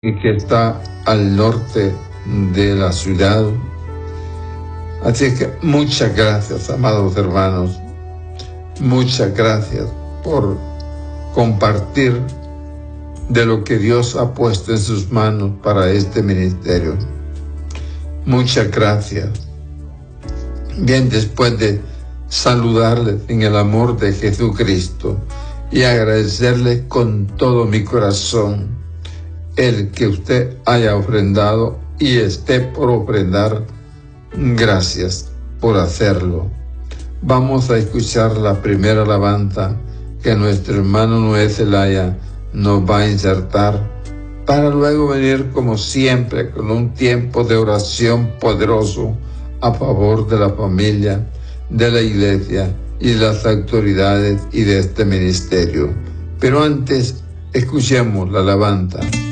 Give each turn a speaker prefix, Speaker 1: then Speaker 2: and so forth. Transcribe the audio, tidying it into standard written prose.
Speaker 1: y que está al norte de la ciudad. Así que muchas gracias, amados hermanos. Muchas gracias por compartir de lo que Dios ha puesto en sus manos para este ministerio. Muchas gracias. Bien, después de saludarles en el amor de Jesucristo y agradecerles con todo mi corazón el que usted haya ofrendado y esté por ofrendar, gracias por hacerlo. Vamos a escuchar la primera alabanza que nuestro hermano Noé Zelaya nos va a insertar, para luego venir como siempre con un tiempo de oración poderoso a favor de la familia, de la iglesia y de las autoridades y de este ministerio. Pero antes, escuchemos la alabanza.